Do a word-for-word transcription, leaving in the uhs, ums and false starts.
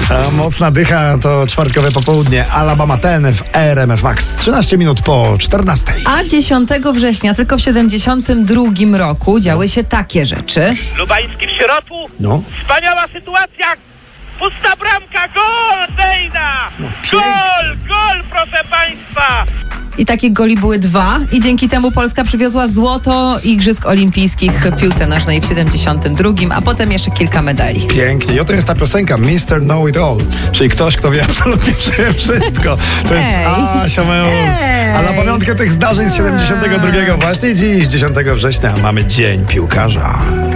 A mocna dycha to czwartkowe popołudnie. Alabama ten w R M F Max. trzynaście minut po czternastej. A dziesiątego września, tylko w siedemdziesiątym drugim roku, działy się takie rzeczy. Lubański w środku. No. Wspaniała sytuacja. Pusta bramka. Gol Zejna. No, Gol, gol, proszę państwa. I takich goli były dwa. I dzięki temu Polska przywiozła złoto Igrzysk Olimpijskich w piłce nożnej w siedemdziesiątym drugim, a potem jeszcze kilka medali. Pięknie. I oto jest ta piosenka mister Know It All, czyli ktoś, kto wie absolutnie wszystko. To jest Asia Meus. A na pamiątkę tych zdarzeń z siedemdziesiątego drugiego właśnie dziś, dziesiątego września, mamy Dzień Piłkarza.